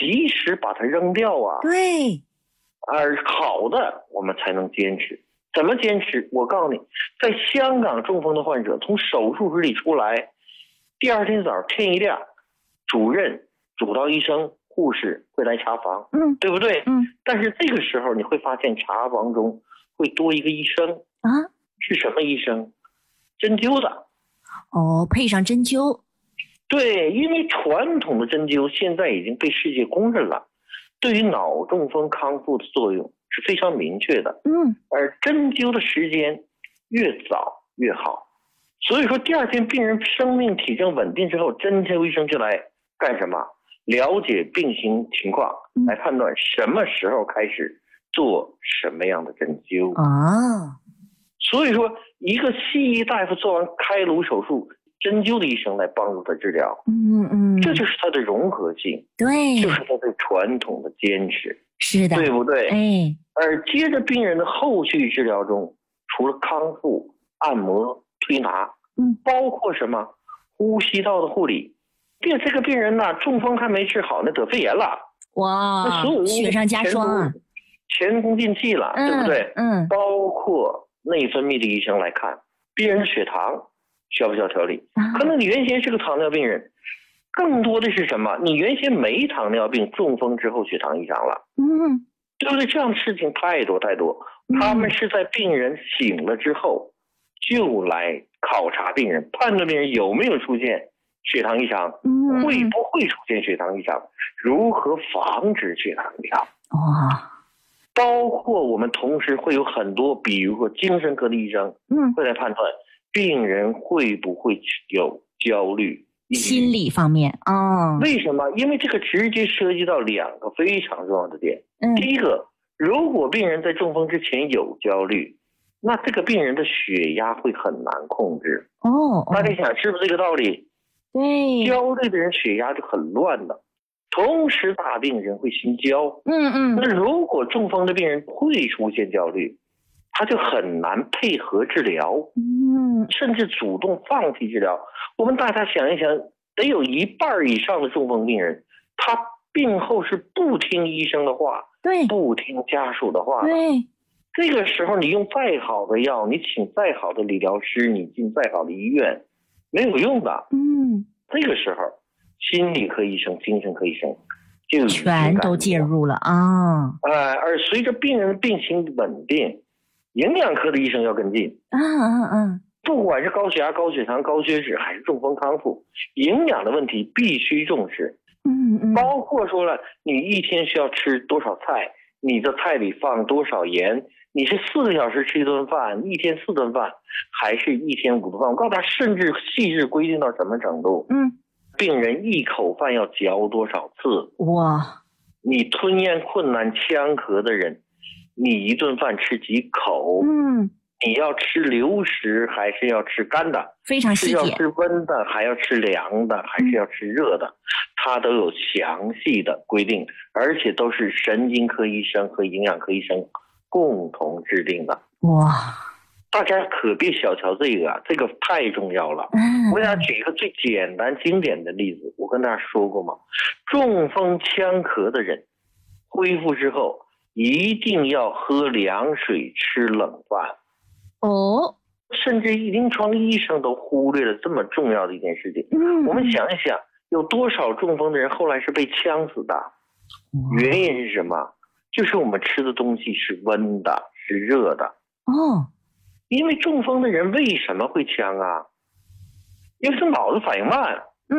及时把它扔掉啊。 对， 而好的我们才能坚持。怎么坚持？我告诉你，在香港中风的患者从手术室里出来，第二天早天一亮，主任、主刀医生、护士会来查房，对不对？但是这个时候你会发现查房中会多一个医生啊， 是什么医生？针灸的。 哦，配上针灸。 对，因为传统的针灸现在已经被世界公认了，对于脑中风康复的作用是非常明确的。而针灸的时间越早越好。所以说第二天病人生命体征稳定之后，针灸医生就来干什么？了解病情情况，来判断什么时候开始做什么样的针灸啊。 所以说一个西医大夫做完开颅手术，针灸的医生来帮助他治疗。这就是他的融合性， 对， 就是他对传统的坚持， 是的， 对不对？ 哎， 而接着病人的后续治疗中，除了康复、按摩、推拿，包括什么呼吸道的护理。这个病人呢，中风还没治好，那得肺炎了， 哇， 那所有雪上加霜啊， 前功尽弃了，对不对？包括内分泌的医生来看，病人的血糖需不需要调理？可能你原先是个糖尿病人，更多的是什么？你原先没糖尿病，中风之后血糖异常了，对不对？这样的事情太多太多。他们是在病人醒了之后，就来考察病人，判断病人有没有出现血糖异常，会不会出现血糖异常，如何防止血糖异常。 哇， 包括我们同时会有很多，比如说精神科的医生，会来判断病人会不会有焦虑、 心理方面啊。 为什么？因为这个直接涉及到两个非常重要的点。第一个，如果病人在中风之前有焦虑，那这个病人的血压会很难控制。大家想是不是这个道理？ 对， 焦虑的人血压就很乱的，同时大病人会心焦。那如果中风的病人会出现焦虑，他就很难配合治疗，甚至主动放弃治疗。我们大家想一想，得有一半以上的中风病人，他病后是不听医生的话， 对， 不听家属的话。 对， 这个时候你用再好的药，你请再好的理疗师，你进再好的医院，没有用的。这个时候心理科医生、精神科医生就全都介入了啊。 而随着病人的病情稳定，营养科的医生要跟进。不管是高血压、高血糖、高血脂还是中风康复，营养的问题必须重视。包括说了，你一天需要吃多少菜，你的菜里放多少盐，你是4个小时吃一顿饭，一天4顿饭，还是一天5顿饭？我告诉他，甚至细致规定到什么程度？病人一口饭要嚼多少次？哇！你吞咽困难、呛咳的人，你一顿饭吃几口？你要吃流食还是要吃干的？ 非常细节。 是要吃温的，还要吃凉的，还是要吃热的？它都有详细的规定，而且都是神经科医生和营养科医生共同制定的。哇！大家可别小瞧这个，这个太重要了。我给大家举一个最简单经典的例子，我跟大家说过嘛，中风呛咳的人恢复之后一定要喝凉水、吃冷饭。甚至临床医生都忽略了这么重要的一件事情。我们想一想，有多少中风的人后来是被呛死的？原因是什么？就是我们吃的东西是温的，是热的。因为中风的人为什么会呛啊？因为是脑子反应慢。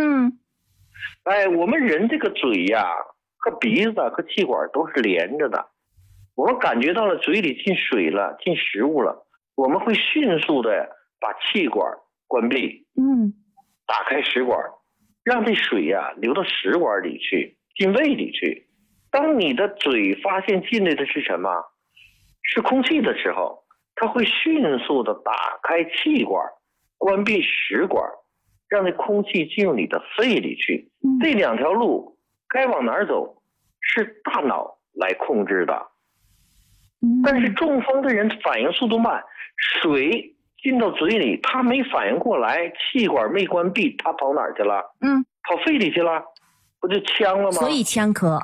我们人这个嘴呀、和鼻子和气管都是连着的。我们感觉到了嘴里进水了、进食物了，我们会迅速的把气管关闭，打开食管，让这水流到食管里去，进胃里去。当你的嘴发现进来的是什么？是空气的时候，它会迅速的打开气管，关闭食管，让那空气进入你的肺里去。这两条路该往哪儿走，是大脑来控制的。但是中风的人反应速度慢，水进到嘴里，他没反应过来，气管没关闭，他跑哪儿去了？跑肺里去了，不就呛了吗？ 所以呛咳。